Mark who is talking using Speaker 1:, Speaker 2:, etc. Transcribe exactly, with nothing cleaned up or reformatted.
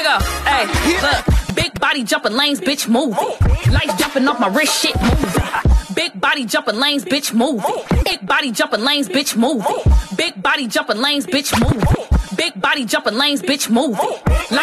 Speaker 1: go. Hey, look, big body jumping lanes, bitch, move it. Lights jumping off my wrist, shit, move it. Big body jumping lanes, bitch, move it. Big body jumping lanes, bitch, move it. Big body jumping lanes, bitch, move it. Big body jumping lanes, bitch, move it.